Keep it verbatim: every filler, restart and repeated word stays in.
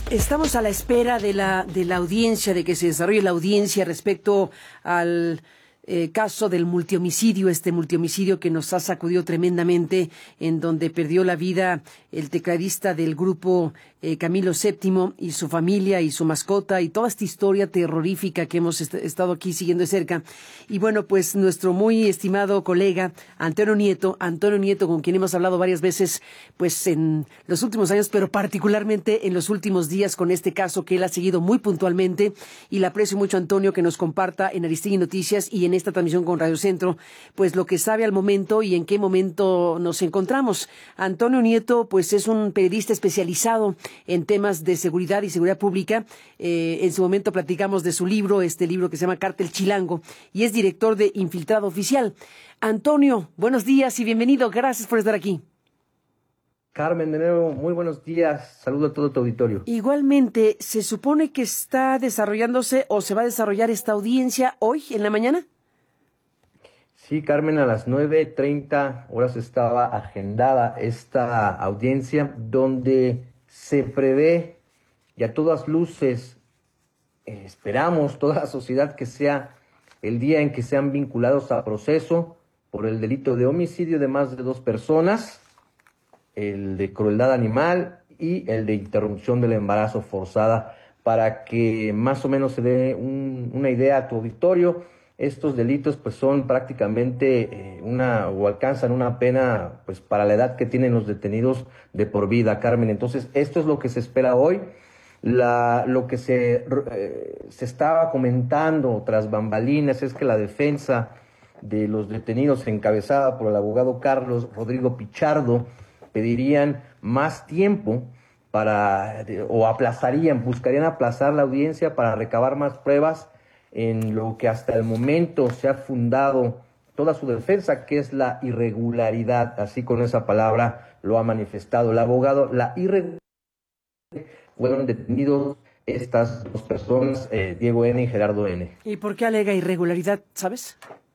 Estamos a la espera de la, de la audiencia, de que se desarrolle la audiencia respecto al eh, caso del multihomicidio, este multihomicidio que nos ha sacudido tremendamente, en donde perdió la vida el tecladista del grupo eh, Camilo séptimo y su familia y su mascota y toda esta historia terrorífica que hemos est estado aquí siguiendo de cerca. Y bueno, pues nuestro muy estimado colega Antonio Nieto, Antonio Nieto, con quien hemos hablado varias veces, pues en los últimos años, pero particularmente en los últimos días con este caso que él ha seguido muy puntualmente, y le aprecio mucho, Antonio, que nos comparta en Aristegui Noticias y en esta transmisión con Radio Centro, pues lo que sabe al momento y en qué momento nos encontramos. Antonio Nieto, pues es un periodista especializado en temas de seguridad y seguridad pública. Eh, en su momento platicamos de su libro, este libro que se llama Cártel Chilango, y es director de Infiltrado Oficial. Antonio, buenos días y bienvenido. Gracias por estar aquí. Carmen, de nuevo, muy buenos días. Saludo a todo tu auditorio. Igualmente, ¿se supone que está desarrollándose o se va a desarrollar esta audiencia hoy en la mañana? Sí, Carmen, a las nueve treinta horas estaba agendada esta audiencia donde se prevé y a todas luces eh, esperamos toda la sociedad que sea el día en que sean vinculados a proceso por el delito de homicidio de más de dos personas, el de crueldad animal y el de interrupción del embarazo forzada, para que más o menos se dé un, una idea a tu auditorio. Estos delitos pues son prácticamente eh, una o alcanzan una pena pues para la edad que tienen los detenidos de por vida, Carmen. Entonces esto es lo que se espera hoy. La, lo que se, eh, se estaba comentando tras bambalinas es que la defensa de los detenidos, encabezada por el abogado Carlos Rodrigo Pichardo, pedirían más tiempo para, o aplazarían, buscarían aplazar la audiencia para recabar más pruebas en lo que hasta el momento se ha fundado toda su defensa, que es la irregularidad. Así, con esa palabra lo ha manifestado el abogado. La irregularidad, fueron detenidos estas dos personas, eh, Diego N. y Gerardo N. ¿Y por qué alega irregularidad, sabes?